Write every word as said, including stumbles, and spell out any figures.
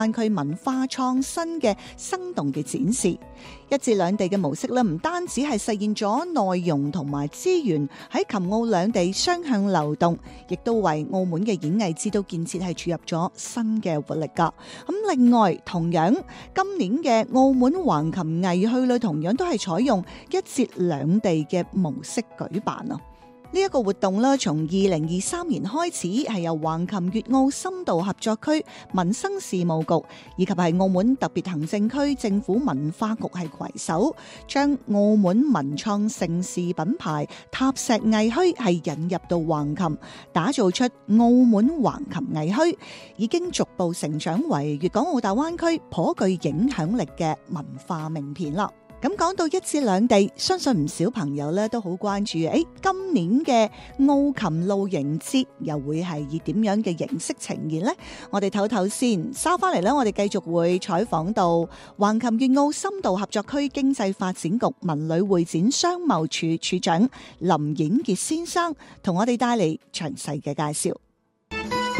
灣區文化創新嘅生動嘅展示。一節兩地嘅模式咧，唔單止係實現咗內容同埋資源喺琴澳兩地雙向流動，亦都為澳門嘅演藝指導建設係注入咗新嘅活力噶。咁另外，同樣今年嘅澳門橫琴藝墟咧，同樣都係採用一節兩地嘅模式舉辦啊。呢一個活動咧，從二零二三年開始係由橫琴粵澳深度合作區民生事務局以及係澳門特別行政區政府文化局係攜手，將澳門文創盛事品牌塔石藝墟係引入到橫琴，打造出澳門橫琴藝墟，已經逐步成長為粵港澳大灣區頗具影響力嘅文化名片啦。咁講到一節兩地，相信唔少朋友咧都好關注，誒，今年嘅澳琴露營節又會係以點樣嘅形式呈現呢？我哋唞唞先，稍翻嚟咧，我哋繼續會採訪到橫琴粵澳深度合作區經濟發展局文旅會展商貿處處長林演傑先生，同我哋帶嚟詳細嘅介紹。